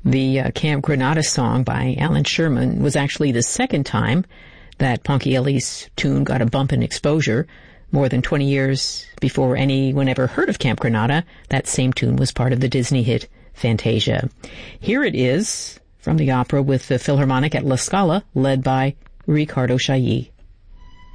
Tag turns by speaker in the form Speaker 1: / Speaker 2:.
Speaker 1: The Camp Granada song by Alan Sherman was actually the second time that Ponchielli's tune got a bump in exposure. More than 20 years before anyone ever heard of Camp Granada, that same tune was part of the Disney hit Fantasia. Here it is from the opera with the Philharmonic at La Scala, led by Riccardo Chailly.